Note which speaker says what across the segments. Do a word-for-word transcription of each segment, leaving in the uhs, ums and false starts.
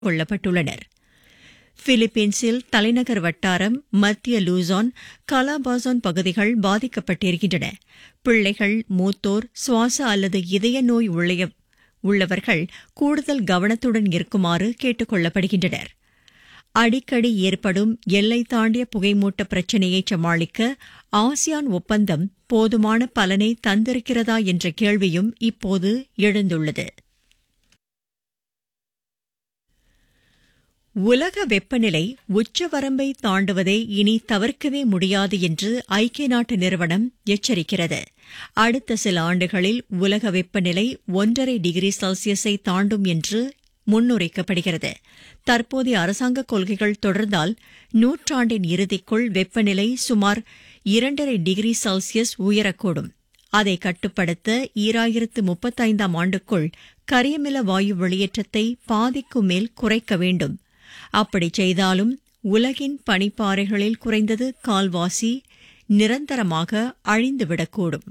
Speaker 1: கொள்ளப்பட்டுள்ளனர். பிலிப்பீன்ஸில் தலைநகர் வட்டாரம், மத்திய லூசான், கலாபாசான் பகுதிகள் பாதிக்கப்பட்டிருக்கின்றன. பிள்ளைகள், மூத்தோர், சுவாச அல்லது இதய நோய் உள்ளவர்கள் கூடுதல் கவனத்துடன் இருக்குமாறு கேட்டுக் கொள்ளப்படுகின்றனர். அடிக்கடி ஏற்படும் எல்லை தாண்டிய புகைமூட்ட பிரச்சினையை சமாளிக்க ஆசியான் ஒப்பந்தம் போதுமான பலனை தந்திருக்கிறதா என்ற கேள்வியும் இப்போது எழுந்துள்ளது. உலக வெப்பநிலை உச்சவரம்பை தாண்டுவதை இனி தவிர்க்கவே முடியாது என்று ஐக்கிய நாட்டு நிறுவனம் எச்சரிக்கிறது. அடுத்த சில ஆண்டுகளில் உலக வெப்பநிலை ஒன்றரை டிகிரி செல்சியஸை தாண்டும் என்று முன்னுரைக்கப்படுகிறது. தற்போதைய அரசாங்க கொள்கைகள் தொடர்ந்தால் நூற்றாண்டின் இறுதிக்குள் வெப்பநிலை சுமார் இரண்டரை டிகிரி செல்சியஸ் உயரக்கூடும். அதை கட்டுப்படுத்த ஈராயிரத்து முப்பத்தைந்தாம் ஆண்டுக்குள் கரியமில வாயு வெளியேற்றத்தை பாதிக்கும் மேல் குறைக்க வேண்டும். அப்படி செய்தாலும் உலகின் பனிப்பாறைகளில் குறைந்தது கால்வாசி நிரந்தரமாக அழிந்துவிடக்கூடும்.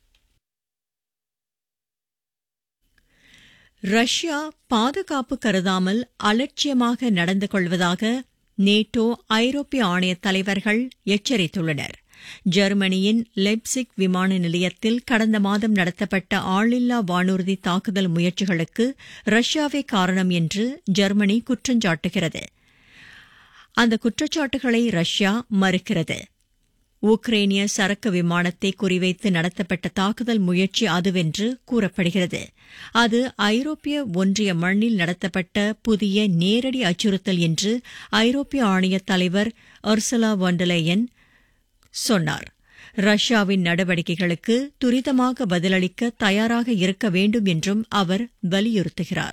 Speaker 1: ரஷ்யா பாதுகாப்பு கருதாமல் அலட்சியமாக நடந்து கொள்வதாக நேட்டோ, ஐரோப்பிய ஆணைய தலைவர்கள் எச்சரித்துள்ளனர். ஜெர்மனியின் லெப்சிக் விமான நிலையத்தில் கடந்த மாதம் நடத்தப்பட்ட ஆளில்லா வானூர்தி தாக்குதல் முயற்சிகளுக்கு ரஷ்யாவே காரணம் என்று ஜெர்மனி குற்றஞ்சாட்டுகிறது. அந்த குற்றச்சாட்டுகளை ரஷ்யா மறுக்கிறது. உக்ரைனிய சரக்கு விமானத்தை குறிவைத்து நடத்தப்பட்ட தாக்குதல் முயற்சி அதுவென்று கூறப்படுகிறது. அது ஐரோப்பிய ஒன்றிய மண்ணில் நடத்தப்பட்ட புதிய நேரடி அச்சுறுத்தல் என்று ஐரோப்பிய ஆணைய தலைவர் உர்சுலா வான் டெர் லெயன் சொன்னார். ரஷ்யாவின் நடவடிக்கைகளுக்கு துரிதமாக பதிலளிக்க தயாராக இருக்க வேண்டும் என்றும் அவர் வலியுறுத்துகிறார்.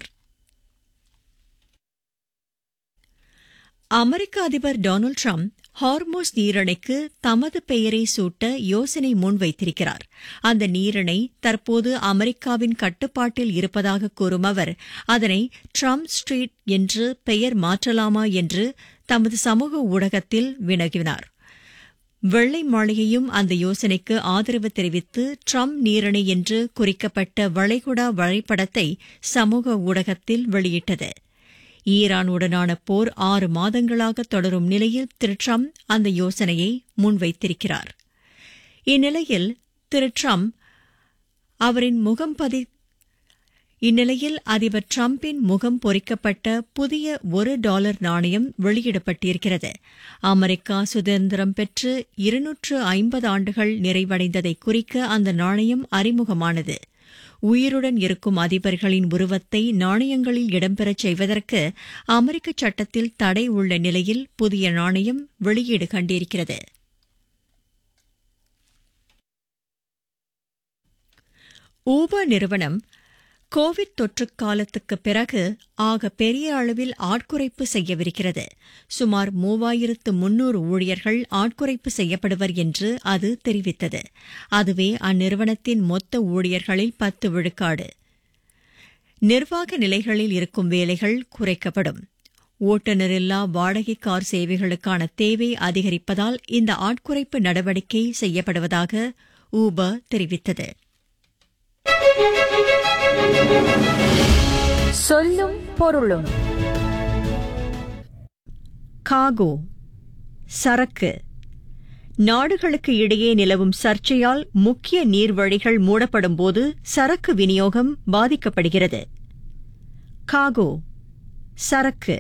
Speaker 1: அமெரிக்க அதிபர் டொனால்டு டிரம்ப் ஹார்மோஸ் நீரிணைக்கு தமது பெயரை சூட்ட யோசனை முன்வைத்திருக்கிறார். அந்த நீரிணை தற்போது அமெரிக்காவின் கட்டுப்பாட்டில் இருப்பதாக கூறும் அவர் அதனை ட்ரம்ப் ஸ்ட்ரீட் என்று பெயர் மாற்றலாமா என்று தமது சமூக ஊடகத்தில் வினவினார். வெள்ளை மாளிகையும் அந்த யோசனைக்கு ஆதரவு தெரிவித்து ட்ரம்ப் நீரிணை என்று குறிக்கப்பட்ட வளைகுடா வரைபடத்தை சமூக ஊடகத்தில் வெளியிட்டது. ஈரானுடனான போர் ஆறு மாதங்களாக தொடரும் நிலையில் திரு ட்ரம்ப் அந்த யோசனையை முன்வைத்திருக்கிறார். இந்நிலையில் திரு ட்ரம்ப் அவரின் முகம் பதி இந்நிலையில் அதிபர் டிரம்பின் முகம் பொறிக்கப்பட்ட புதிய ஒரு டாலர் நாணயம் வெளியிடப்பட்டிருக்கிறது. அமெரிக்கா சுதந்திரம் பெற்று இருநூற்று ஐம்பது ஆண்டுகள் நிறைவடைந்ததை குறிக்க அந்த நாணயம் அறிமுகமானது. உயிருடன் இருக்கும் அதிபர்களின் உருவத்தை நாணயங்களில் இடம்பெறச் செய்வதற்கு அமெரிக்க சட்டத்தில் தடை உள்ள நிலையில் புதிய நாணயம் வெளியீடு கண்டிருக்கிறது. ஊபர் நிறுவனம் கோவிட் தொற்று காலத்துக்கு பிறகு ஆக பெரிய அளவில் ஆட்குறைப்பு செய்யவிருக்கிறது. சுமார் மூவாயிரத்து முன்னூறு ஊழியர்கள் ஆட்குறைப்பு செய்யப்படுவர் என்று அது தெரிவித்தது. அதுவே அந்நிறுவனத்தின் மொத்த ஊழியர்களில் பத்து விழுக்காடு. நிர்வாக நிலைகளில் இருக்கும் வேலைகள் குறைக்கப்படும். ஓட்டுநரில்லா வாடகை கார் சேவைகளுக்கான தேவை அதிகரிப்பதால் இந்த ஆட்குறைப்பு நடவடிக்கை செய்யப்படுவதாக ஊபர் தெரிவித்தது.
Speaker 2: சொல்லும் பொருளும்.
Speaker 1: காகோ, சரக்கு. நாடுகளுக்கு இடையே நிலவும் சர்ச்சையால் முக்கிய நீர்வழிகள் மூடப்படும்போது சரக்கு விநியோகம் பாதிக்கப்படுகிறது. காகோ, சரக்கு.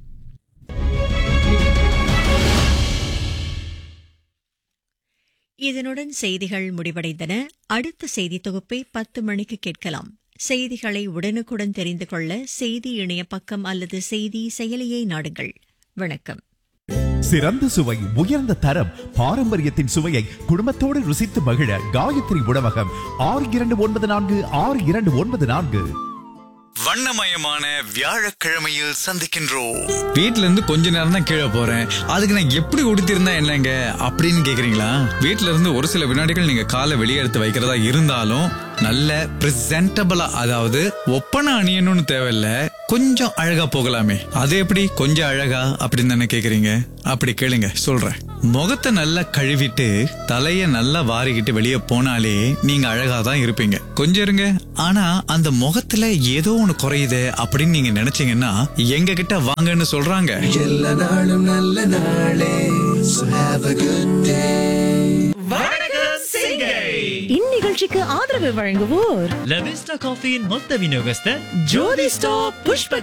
Speaker 1: இதனுடன் செய்திகள் முடிவடைந்தன. அடுத்த செய்தி தொகுப்பை பத்து மணிக்கு கேட்கலாம். செய்திகளை உடனுக்குடன் தெரிந்து கொள்ள செய்தி இணைய பக்கம் அல்லது செய்தி செயலியை நாடுங்கள். வணக்கம்.
Speaker 3: சிறந்த சுவை, உயர்ந்த தரம், பாரம்பரியத்தின் சுவையை குடும்பத்தோடு ருசித்து மகிழ காயத்ரி உணவகம். ஆறு இரண்டு ஒன்பது நான்கு ஆறு இரண்டு ஒன்பது நான்கு.
Speaker 4: வண்ணமயமான வியாழக்கிழமையில் சந்திக்கின்றோம்.
Speaker 5: வீட்ல இருந்து கொஞ்ச நேரம் தான் கீழே போறேன், அதுக்கு நான் எப்படி உடுத்திருந்தா என்னங்க அப்படின்னு கேக்குறீங்களா? வீட்ல இருந்து ஒரு சில வினாடிகள் நீங்க காலை வெளியே எடுத்து வைக்கிறதா இருந்தாலும் நல்ல பிரசன்டபிளா, அதாவது ஒப்பனை அணியணும்னு தேவையில்ல, கொஞ்சம் அழகா போகலாமே. அது எப்படி கொஞ்சம் அழகா அப்படின்னு தானே கேக்குறீங்க? அப்படி கேளுங்க, சொல்றேன். முகத்தை நல்லா கழுவிட்டு தலைய நல்லா வாரிக்கிட்டு வெளியே போனாலே நீங்க அழகா தான் இருப்பீங்க. கொஞ்சம் இருங்க, ஆனா அந்த முகத்துல ஏதோ ஒண்ணு குறையுது அப்படின்னு நீங்க நினைச்சீங்கன்னா எங்க கிட்ட வாங்கன்னு சொல்றாங்க.
Speaker 6: எல்லா நாளும் நல்ல நாளே. So have a good day.
Speaker 2: இந்நிகழ்ச்சிக்கு ஆதரவு வழங்குவோர்
Speaker 7: லவிஸ்டா காஃபியின் மொத்த விநியோகஸ்தர் ஜோதி ஸ்டாப் புஷ்ப